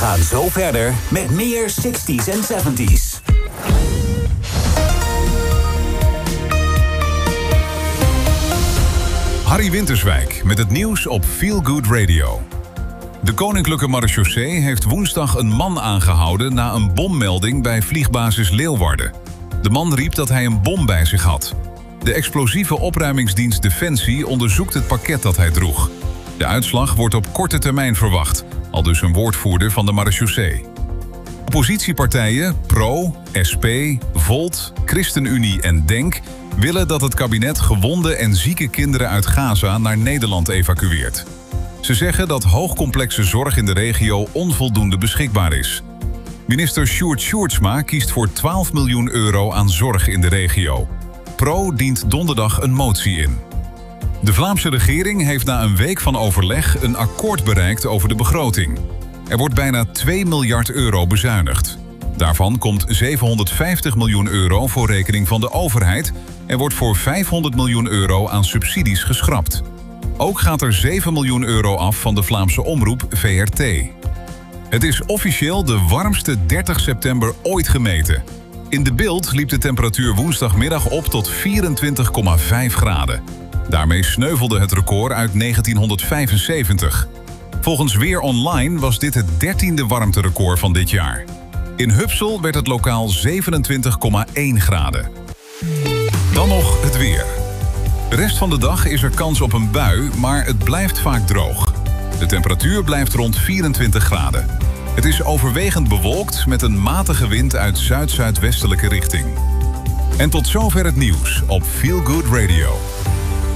gaan zo verder met meer 60s en 70s. Harry Winterswijk met het nieuws op Feel Good Radio. De Koninklijke Marechaussee heeft woensdag een man aangehouden na een bommelding bij vliegbasis Leeuwarden. De man riep dat hij een bom bij zich had. De explosieve opruimingsdienst Defensie onderzoekt het pakket dat hij droeg. De uitslag wordt op korte termijn verwacht, aldus een woordvoerder van de Marechaussee. Oppositiepartijen PRO, SP, Volt, ChristenUnie en DENK willen dat het kabinet gewonde en zieke kinderen uit Gaza naar Nederland evacueert. Ze zeggen dat hoogcomplexe zorg in de regio onvoldoende beschikbaar is. Minister Sjoerd Sjoerdsma kiest voor 12 miljoen euro aan zorg in de regio. PRO dient donderdag een motie in. De Vlaamse regering heeft na een week van overleg een akkoord bereikt over de begroting. Er wordt bijna 2 miljard euro bezuinigd. Daarvan komt 750 miljoen euro voor rekening van de overheid en wordt voor 500 miljoen euro aan subsidies geschrapt. Ook gaat er 7 miljoen euro af van de Vlaamse omroep VRT. Het is officieel de warmste 30 september ooit gemeten. In de Bilt liep de temperatuur woensdagmiddag op tot 24,5 graden. Daarmee sneuvelde het record uit 1975. Volgens Weer Online was dit het 13e warmterecord van dit jaar. In Hupsel werd het lokaal 27,1 graden. Dan nog het weer. De rest van de dag is er kans op een bui, maar het blijft vaak droog. De temperatuur blijft rond 24 graden. Het is overwegend bewolkt met een matige wind uit zuid-zuidwestelijke richting. En tot zover het nieuws op Feel Good Radio.